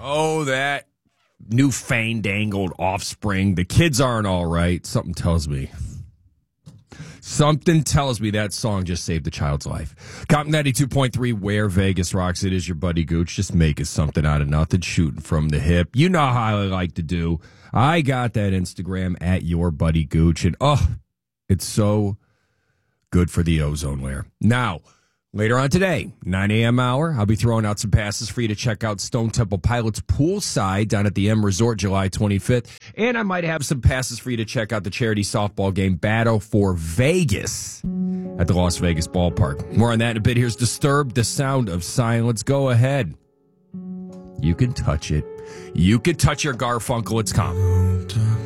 Oh, that new fandangled offspring. The kids aren't all right. Something tells me that song just saved the child's life. Comp 92.3, where Vegas rocks. It is your buddy Gooch. Just making something out of nothing, shooting from the hip. You know how I like to do. I got that Instagram at your buddy Gooch, and it's so good for the ozone layer. Now, later on today, 9 a.m. hour, I'll be throwing out some passes for you to check out Stone Temple Pilots poolside down at the M Resort July 25th. And I might have some passes for you to check out the charity softball game Battle for Vegas at the Las Vegas Ballpark. More on that in a bit. Here's Disturbed, the sound of silence. Go ahead. You can touch it. You can touch your Garfunkel. It's coming.